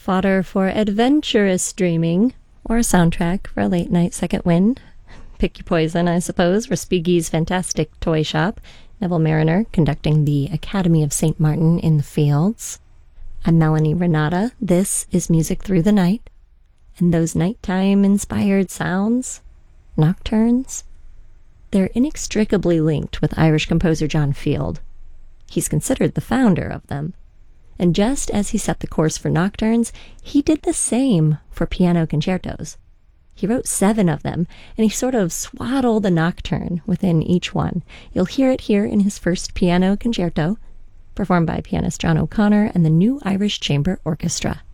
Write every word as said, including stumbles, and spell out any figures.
fodder for adventurous dreaming, or a soundtrack for a late night second wind. Pick your poison, I suppose. Respighi's Fantastic Toy Shop. Neville Mariner conducting the Academy of Saint Martin in the Fields. I'm Melanie Renata. This is Music Through the Night. And those nighttime-inspired sounds, nocturnes, they're inextricably linked with Irish composer John Field. He's considered the founder of them. And just as he set the course for nocturnes, he did the same for piano concertos. He wrote seven of them, and he sort of swaddled a nocturne within each one. You'll hear it here in his first piano concerto, performed by pianist John O'Connor and the New Irish Chamber Orchestra.